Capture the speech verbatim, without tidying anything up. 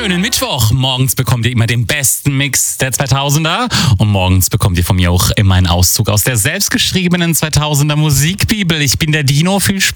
schönen Mittwoch. Morgens bekommt ihr immer den besten Mix der zweitausender und morgens bekommt ihr von mir auch immer einen Auszug aus der selbstgeschriebenen zweitausender Musikbibel. Ich bin der Dino, viel Spaß.